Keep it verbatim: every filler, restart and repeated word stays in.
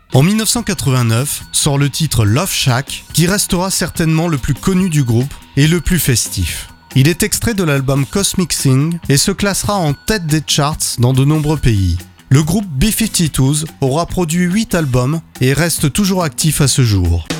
En dix-neuf cent quatre-vingt-neuf sort le titre Love Shack, qui restera certainement le plus connu du groupe et le plus festif. Il est extrait de l'album Cosmic Sing et se classera en tête des charts dans de nombreux pays. Le groupe B cinquante-deux aura produit huit albums et reste toujours actif à ce jour.